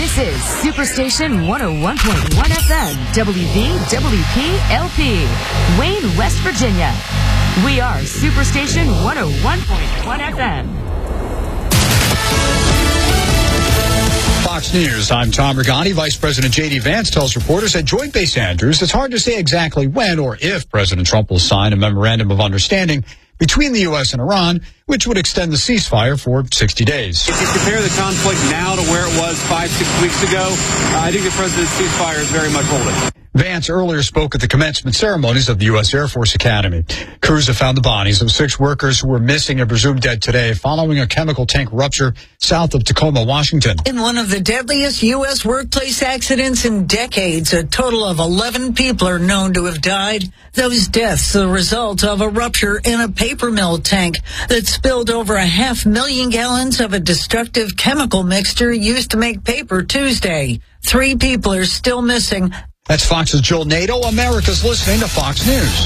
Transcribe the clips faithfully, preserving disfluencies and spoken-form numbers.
This is Superstation one oh one point one F M, W V W P L P, Wayne, West Virginia. We are Superstation one oh one point one F M. Fox News, I'm Tom Regani. Vice President J D Vance tells reporters at Joint Base Andrews it's hard to say exactly when or if President Trump will sign a memorandum of understanding between the U S and Iran, which would extend the ceasefire for sixty days. If you compare the conflict now to where it was five, six weeks ago, uh, I think the president's ceasefire is very much holding. Vance earlier spoke at the commencement ceremonies of the U S Air Force Academy. Crews have found the bodies of six workers who were missing and presumed dead today following a chemical tank rupture south of Tacoma, Washington. In one of the deadliest U S workplace accidents in decades, a total of eleven people are known to have died. Those deaths the result of a rupture in a paper mill tank that spilled over a half million gallons of a destructive chemical mixture used to make paper Tuesday. Three people are still missing. That's Fox's Joel Nato. America's listening to Fox News.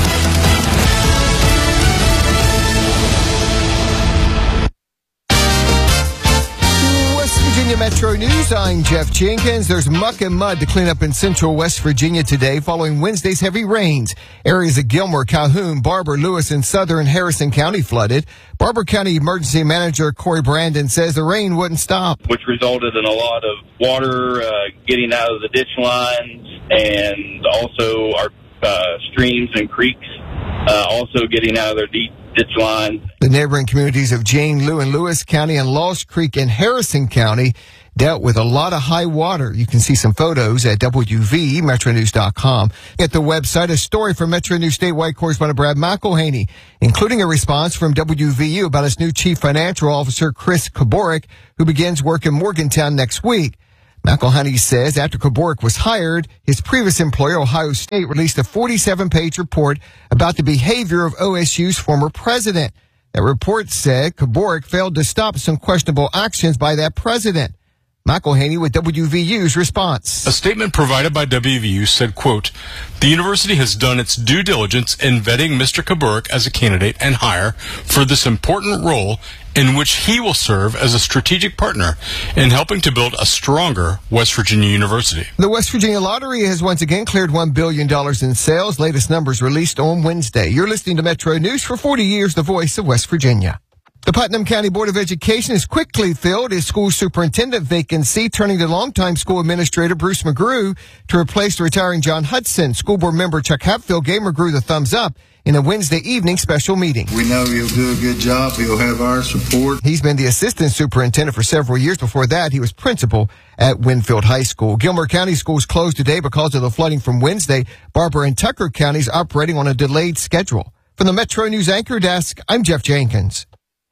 Virginia Metro News, I'm Jeff Jenkins. There's muck and mud to clean up in central West Virginia today following Wednesday's heavy rains. Areas of Gilmer, Calhoun, Barber, Lewis, and southern Harrison County flooded. Barber County Emergency Manager Corey Brandon says the rain wouldn't stop, which resulted in a lot of water uh, getting out of the ditch lines, and also our uh, streams and creeks uh, also getting out of their deep ditch lines. The neighboring communities of Jane, Lew, and Lewis County and Lost Creek in Harrison County dealt with a lot of high water. You can see some photos at W V Metro News dot com. At the website, a story from Metro News statewide correspondent Brad McElhaney, including a response from W V U about its new chief financial officer, Chris Kaborik, who begins work in Morgantown next week. McElhaney says after Kaborik was hired, his previous employer, Ohio State, released a forty-seven page report about the behavior of O S U's former president. That report said Kaborik failed to stop some questionable actions by that president. McElhaney with W V U's response. A statement provided by W V U said, quote, "The university has done its due diligence in vetting Mister Kaborik as a candidate and hire for this important role in which he will serve as a strategic partner in helping to build a stronger West Virginia university." The West Virginia Lottery has once again cleared one billion dollars in sales. Latest numbers released on Wednesday. You're listening to Metro News. For forty years, the voice of West Virginia. The Putnam County Board of Education has quickly filled its school superintendent vacancy, turning to longtime school administrator Bruce McGrew to replace the retiring John Hudson. School board member Chuck Hatfield gave McGrew the thumbs up in a Wednesday evening special meeting. We know he'll do a good job. He'll have our support. He's been the assistant superintendent for several years. Before that, he was principal at Winfield High School. Gilmer County schools closed today because of the flooding from Wednesday. Barber and Tucker counties operating on a delayed schedule. From the Metro News Anchor Desk, I'm Jeff Jenkins.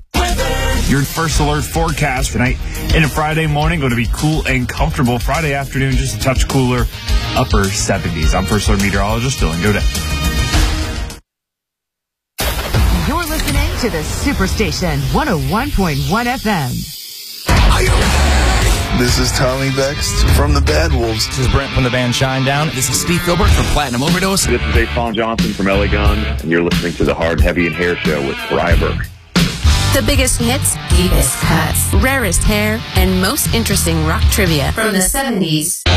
Your first alert forecast tonight into Friday morning. Going to be cool and comfortable. Friday afternoon, just a touch cooler, upper seventies. I'm First Alert meteorologist Dylan Godet. You're listening to the Superstation one oh one point one F M. This is Tommy Bext from the Bad Wolves. This is Brent from the band Shinedown. This is Steve Filbert from Platinum Overdose. This is Aton Johnson from L A Gun, and you're listening to the Hard, Heavy, and Hair Show with Mariah Burke. The biggest hits, deepest cuts, rarest hair, and most interesting rock trivia from the seventies.